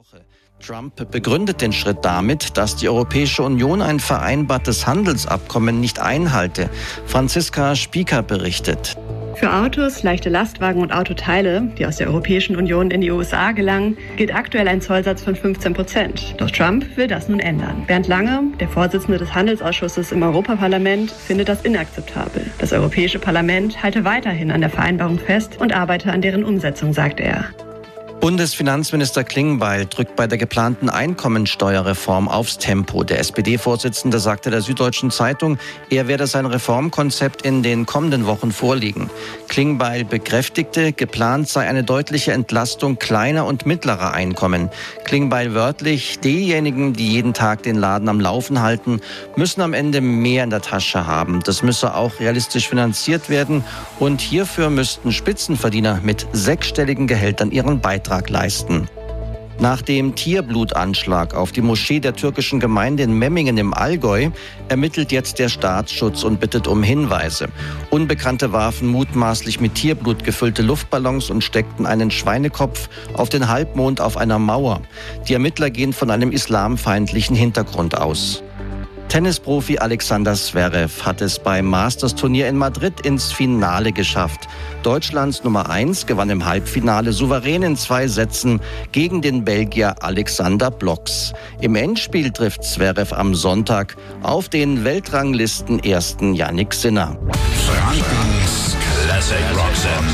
Woche. Trump begründet den Schritt damit, dass die Europäische Union ein vereinbartes Handelsabkommen nicht einhalte. Franziska Spieker berichtet. Für Autos, leichte Lastwagen und Autoteile, die aus der Europäischen Union in die USA gelangen, gilt aktuell ein Zollsatz von 15%. Doch Trump will das nun ändern. Bernd Lange, der Vorsitzende des Handelsausschusses im Europaparlament, findet das inakzeptabel. Das Europäische Parlament halte weiterhin an der Vereinbarung fest und arbeite an deren Umsetzung, sagt er. Bundesfinanzminister Klingbeil drückt bei der geplanten Einkommensteuerreform aufs Tempo. Der SPD-Vorsitzende sagte der Süddeutschen Zeitung, er werde sein Reformkonzept in den kommenden Wochen vorlegen. Klingbeil bekräftigte, geplant sei eine deutliche Entlastung kleiner und mittlerer Einkommen. Klingbeil wörtlich, diejenigen, die jeden Tag den Laden am Laufen halten, müssen am Ende mehr in der Tasche haben. Das müsse auch realistisch finanziert werden und hierfür müssten Spitzenverdiener mit sechsstelligen Gehältern ihren Beitrag leisten. Nach dem Tierblutanschlag auf die Moschee der türkischen Gemeinde in Memmingen im Allgäu ermittelt jetzt der Staatsschutz und bittet um Hinweise. Unbekannte warfen mutmaßlich mit Tierblut gefüllte Luftballons und steckten einen Schweinekopf auf den Halbmond auf einer Mauer. Die Ermittler gehen von einem islamfeindlichen Hintergrund aus. Tennisprofi Alexander Zverev hat es beim Masters-Turnier in Madrid ins Finale geschafft. Deutschlands Nummer 1 gewann im Halbfinale souverän in 2 Sätzen gegen den Belgier Alexander Blocks. Im Endspiel trifft Zverev am Sonntag auf den Weltranglisten-Ersten Yannick Sinner. Frankens Classic Rock Sender.